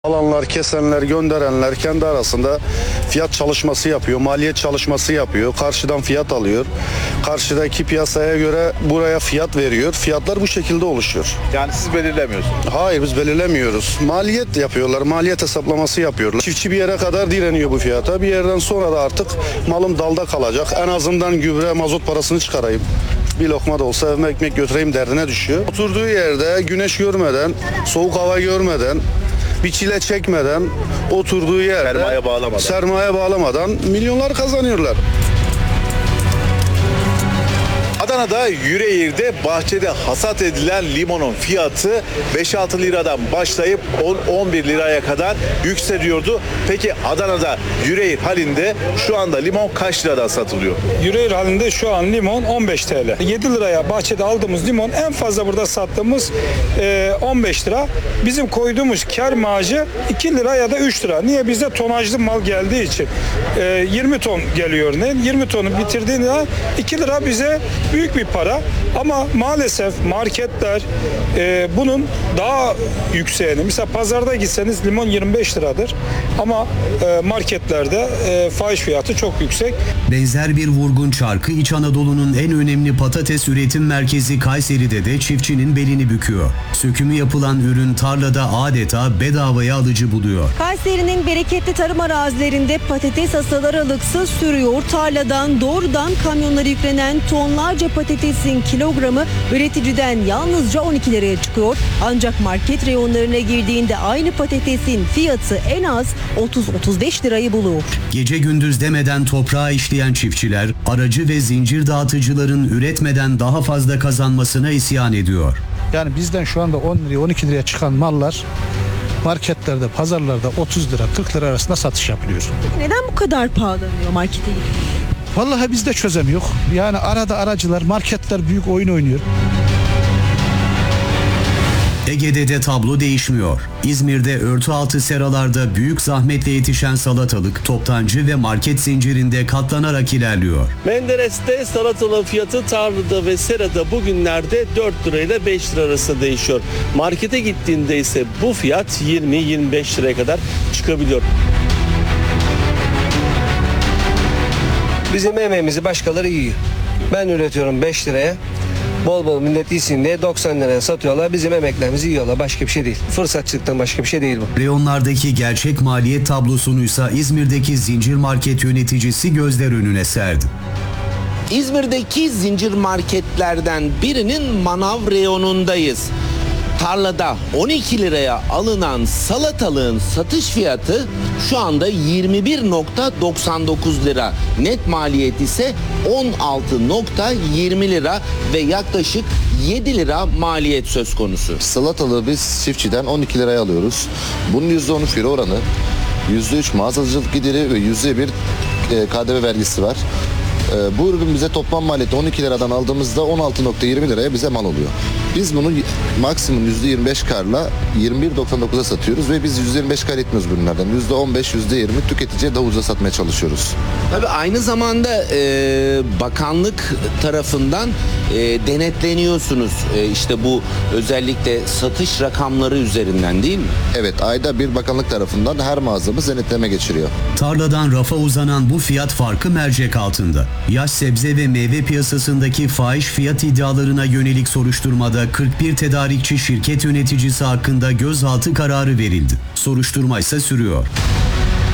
Alanlar, kesenler, gönderenler kendi arasında fiyat çalışması yapıyor, maliyet çalışması yapıyor. Karşıdan fiyat alıyor. Karşıdaki piyasaya göre buraya fiyat veriyor. Fiyatlar bu şekilde oluşuyor. Yani siz belirlemiyorsunuz. Hayır, biz belirlemiyoruz. Maliyet yapıyorlar, maliyet hesaplaması yapıyorlar. Çiftçi bir yere kadar direniyor bu fiyata. Bir yerden sonra da artık malım dalda kalacak. En azından gübre, mazot parasını çıkarayım. Bir lokma da olsa evime ekmek götüreyim derdine düşüyor. Oturduğu yerde güneş görmeden, soğuk hava görmeden, bir çile çekmeden, oturduğu yerde sermaye bağlamadan milyonlar kazanıyorlar. Adana'da Yüreğir'de bahçede hasat edilen limonun fiyatı 5-6 liradan başlayıp 10-11 liraya kadar yükseliyordu. Peki Adana'da Yüreğir halinde şu anda limon kaç liradan satılıyor? Yüreğir halinde şu an limon 15 TL. 7 liraya bahçede aldığımız limon en fazla burada sattığımız 15 lira. Bizim koyduğumuz kar marjı 2 lira ya da 3 lira. Niye? Bizde tonajlı mal geldiği için 20 ton geliyor örneğin. 20 tonu bitirdiğinde 2 lira bize büyük bir para ama maalesef marketler bunun daha yükseğini, mesela pazarda gitseniz limon 25 liradır ama marketlerde fahiş fiyatı çok yüksek. Benzer bir vurgun çarkı İç Anadolu'nun en önemli patates üretim merkezi Kayseri'de de çiftçinin belini büküyor. Sökümü yapılan ürün tarlada adeta bedavaya alıcı buluyor. Kayseri'nin bereketli tarım arazilerinde patates hasalar alıksız sürüyor. Tarladan doğrudan kamyonlara yüklenen tonlarca patatesin kilogramı üreticiden yalnızca 12 liraya çıkıyor. Ancak market reyonlarına girdiğinde aynı patatesin fiyatı en az 30-35 lirayı buluyor. Gece gündüz demeden toprağa işleyen çiftçiler, aracı ve zincir dağıtıcıların üretmeden daha fazla kazanmasına isyan ediyor. Yani bizden şu anda 10 liraya 12 liraya çıkan mallar marketlerde, pazarlarda 30 lira 40 lira arasında satış yapılıyor. Neden bu kadar pahalanıyor markete gidip? Vallahi biz de çözemiyor. Yani arada aracılar, marketler büyük oyun oynuyor. Ege'de de tablo değişmiyor. İzmir'de örtü altı seralarda büyük zahmetle yetişen salatalık, toptancı ve market zincirinde katlanarak ilerliyor. Menderes'te salatalığın fiyatı tarlada ve serada bugünlerde 4 lirayla 5 lira arasında değişiyor. Markete gittiğinde ise bu fiyat 20-25 liraya kadar çıkabiliyor. Bizim emeğimizi başkaları yiyor. Ben üretiyorum 5 liraya. Bol bol millet yesin diye 90 liraya satıyorlar. Bizim emeklerimizi yiyorlar. Başka bir şey değil. Fırsatçılıktan başka bir şey değil bu. Reyonlardaki gerçek maliyet tablosunuysa İzmir'deki zincir market yöneticisi gözler önüne serdi. İzmir'deki zincir marketlerden birinin manav reyonundayız. Tarlada 12 liraya alınan salatalığın satış fiyatı şu anda 21.99 lira. Net maliyet ise 16.20 lira ve yaklaşık 7 lira maliyet söz konusu. Salatalığı biz çiftçiden 12 liraya alıyoruz. Bunun %13 fiyat oranı, %3 mağazacılık gideri ve %1 KDV vergisi var. Bu ürün bize toplam maliyeti 12 liradan aldığımızda 16.20 liraya bize mal oluyor. Biz bunu maksimum %25 karla 21.99'a satıyoruz ve biz %25 kar etmiyoruz bu ürünlerden. %15, %20 tüketiciye daha ucuza satmaya çalışıyoruz. Tabii aynı zamanda bakanlık tarafından denetleniyorsunuz. İşte bu özellikle satış rakamları üzerinden değil mi? Evet, ayda bir bakanlık tarafından her mağazamız denetleme geçiriyor. Tarladan rafa uzanan bu fiyat farkı mercek altında. Yaş sebze ve meyve piyasasındaki fahiş fiyat iddialarına yönelik soruşturmada 41 tedarikçi şirket yöneticisi hakkında gözaltı kararı verildi. Soruşturma ise sürüyor.